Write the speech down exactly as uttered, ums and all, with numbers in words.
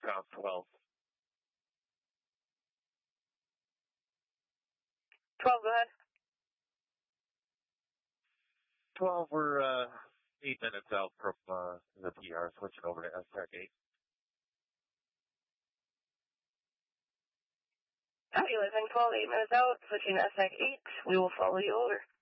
southbound twelve. twelve, go ahead. twelve, we're uh, eight minutes out from uh, the P R, switching over to S T A C eight. Fabulous. I'm twelve, eight minutes out, switching to S T A C eight. We will follow you over.